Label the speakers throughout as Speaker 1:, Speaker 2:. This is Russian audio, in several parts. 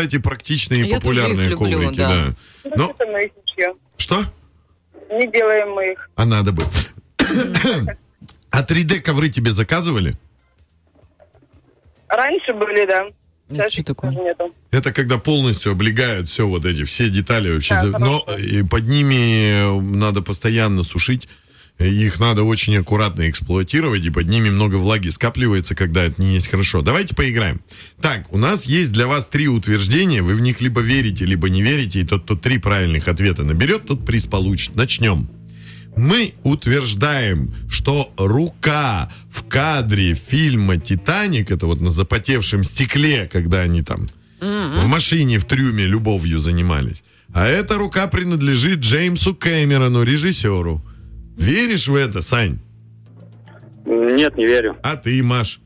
Speaker 1: кстати, практичные и
Speaker 2: Я
Speaker 1: популярные
Speaker 2: тоже их люблю,
Speaker 1: коврики.
Speaker 2: да.
Speaker 1: Но...
Speaker 3: Это мы их ничего.
Speaker 1: Что?
Speaker 3: Не делаем мы их.
Speaker 1: А надо бы. А 3D-ковры тебе заказывали?
Speaker 3: Раньше были, да.
Speaker 2: Это что такое?
Speaker 3: Нету.
Speaker 1: Это когда полностью облегают все вот эти, все детали вообще.
Speaker 3: Да,
Speaker 1: Но под ними надо постоянно сушить. Их надо очень аккуратно эксплуатировать, и под ними много влаги скапливается, когда это не есть хорошо. Давайте поиграем. Так, у нас есть для вас 3 утверждения. Вы в них либо верите, либо не верите. И тот, кто 3 правильных ответа наберет, тот приз получит. Начнем. Мы утверждаем, что рука в кадре фильма «Титаник», это вот на запотевшем стекле, когда они там в машине в трюме любовью занимались, а эта рука принадлежит Джеймсу Кэмерону, режиссеру. Веришь в это, Сань?
Speaker 4: Нет, не верю.
Speaker 1: А ты, Маш?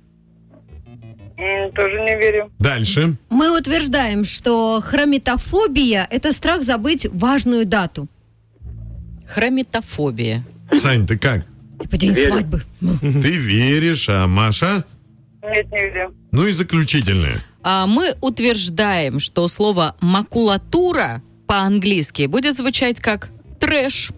Speaker 3: Тоже не верю.
Speaker 1: Дальше.
Speaker 5: Мы утверждаем, что хрометофобия – это страх забыть важную дату.
Speaker 2: Хрометофобия.
Speaker 1: Сань, ты как?
Speaker 5: Типа день
Speaker 4: Верю.
Speaker 5: свадьбы.
Speaker 1: Ты веришь, а Маша?
Speaker 3: Нет, не верю.
Speaker 1: Ну и заключительное.
Speaker 2: Мы утверждаем, что слово «макулатура» по-английски будет звучать как «трэш».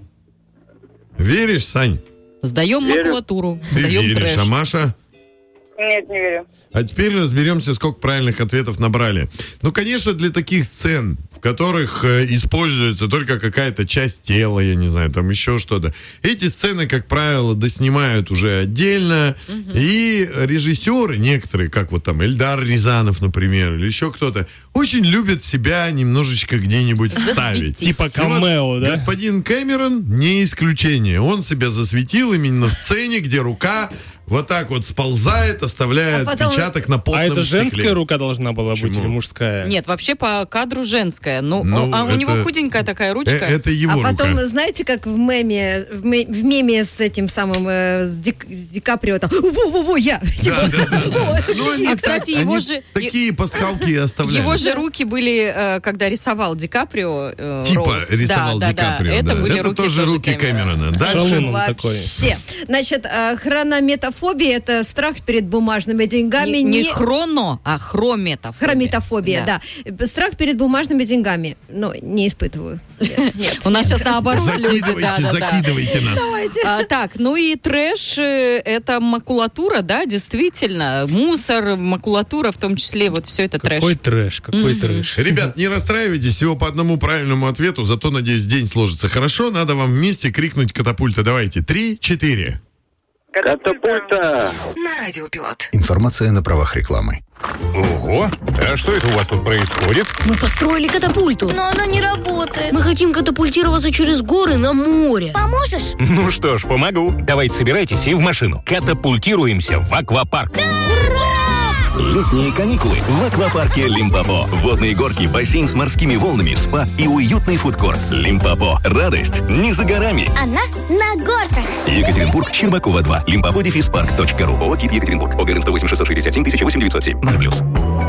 Speaker 1: Веришь, Сань?
Speaker 2: Сдаем
Speaker 4: Верю.
Speaker 2: макулатуру,
Speaker 1: Ты
Speaker 2: сдаем
Speaker 1: веришь,
Speaker 2: трэш.
Speaker 1: а Маша?
Speaker 3: Нет, не верю.
Speaker 1: А теперь разберемся, сколько правильных ответов набрали. Ну, конечно, для таких сцен, в которых используется только какая-то часть тела, я не знаю, там еще что-то. Эти сцены, как правило, доснимают уже отдельно. И режиссеры некоторые, как вот там Эльдар Рязанов, например, или еще кто-то, очень любят себя немножечко где-нибудь вставить.
Speaker 2: Засветить.
Speaker 6: Типа камео, да?
Speaker 1: Господин Кэмерон не исключение. Он себя засветил именно в сцене, где рука вот так вот сползает, оставляя
Speaker 5: А потом-
Speaker 1: отпечаток на потном
Speaker 6: А это
Speaker 1: стекле.
Speaker 6: женская рука должна была быть
Speaker 1: Почему?
Speaker 6: или мужская?
Speaker 2: Нет, вообще по кадру женская. Ну,
Speaker 1: Ну,
Speaker 2: а у него
Speaker 1: это-
Speaker 2: худенькая такая ручка.
Speaker 1: Это его
Speaker 5: А потом,
Speaker 1: рука.
Speaker 5: знаете, как в меме с этим самым, с Ди Каприо, там, во-во-во, я.
Speaker 1: Да, да, да. Ну, они
Speaker 2: А, кстати, его
Speaker 1: они
Speaker 2: же-
Speaker 1: такие пасхалки оставляют.
Speaker 2: Его же руки были, когда рисовал Ди Каприо.
Speaker 1: Типа
Speaker 2: Роуз.
Speaker 1: рисовал
Speaker 2: Да,
Speaker 1: Ди
Speaker 2: да, да.
Speaker 1: Каприо.
Speaker 2: Это
Speaker 1: да.
Speaker 2: были
Speaker 1: Это
Speaker 2: руки
Speaker 1: тоже руки Кэмерона. Дальше.
Speaker 6: Шалун он такой.
Speaker 5: Вообще. Значит, хронометофобия – это страх перед бумажными деньгами.
Speaker 2: Не хроно, а хрометофобия.
Speaker 5: Хрометофобия, да. Страх перед бумажными деньгами. Но не испытываю. Нет.
Speaker 2: У нас сейчас наоборот люди.
Speaker 1: Закидывайте нас.
Speaker 2: Так, ну и трэш, это макулатура, да, действительно. Мусор, макулатура, в том числе, вот все это трэш.
Speaker 6: Какой трэш, какой трэш.
Speaker 1: Ребят, не расстраивайтесь, всего по одному правильному ответу, зато, надеюсь, день сложится хорошо. Надо вам вместе крикнуть катапульта. Давайте, 3, 4.
Speaker 4: Катапульта!
Speaker 7: На Радиопилот.
Speaker 8: Информация на правах рекламы.
Speaker 9: Ого! А что это у вас тут происходит?
Speaker 10: Мы построили катапульту.
Speaker 7: Но она не работает.
Speaker 10: Мы хотим катапультироваться через горы на море.
Speaker 7: Поможешь?
Speaker 9: Ну что ж, помогу. Давайте собирайтесь и в машину. Катапультируемся в аквапарк.
Speaker 11: Летние каникулы в аквапарке Лимпопо. Водные горки, бассейн с морскими волнами, спа и уютный фудкорт. Лимпопо. Радость не за горами.
Speaker 7: Она на горках.
Speaker 11: Екатеринбург, Щербакова 2. Limpopo-парк.ру. ООО «КИТ Екатеринбург». ОГРН 108 667 1008 907. 0+.